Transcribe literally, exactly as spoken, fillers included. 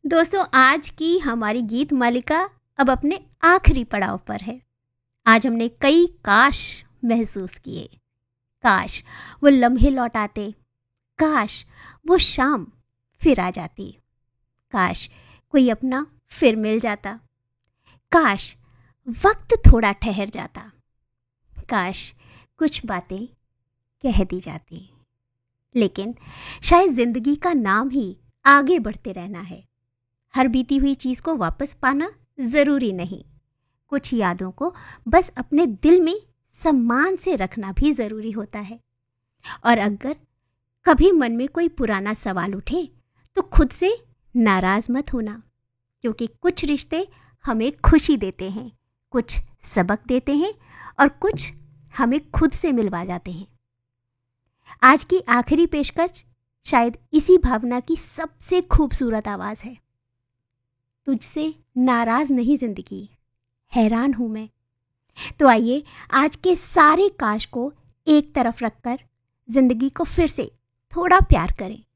दोस्तों, आज की हमारी गीत मालिका अब अपने आखिरी पड़ाव पर है। आज हमने कई काश महसूस किए। काश वो लम्हे लौट आते, काश वो शाम फिर आ जाती, काश कोई अपना फिर मिल जाता, काश वक्त थोड़ा ठहर जाता, काश कुछ बातें कह दी जाती। लेकिन शायद जिंदगी का नाम ही आगे बढ़ते रहना है। हर बीती हुई चीज़ को वापस पाना ज़रूरी नहीं। कुछ यादों को बस अपने दिल में सम्मान से रखना भी ज़रूरी होता है। और अगर कभी मन में कोई पुराना सवाल उठे तो खुद से नाराज़ मत होना, क्योंकि कुछ रिश्ते हमें खुशी देते हैं, कुछ सबक देते हैं और कुछ हमें खुद से मिलवा जाते हैं। आज की आखिरी पेशकश शायद इसी भावना की सबसे खूबसूरत आवाज़ है। तुझसे नाराज नहीं जिंदगी, हैरान हूं मैं। तो आइए आज के सारे काश को एक तरफ रखकर जिंदगी को फिर से थोड़ा प्यार करें।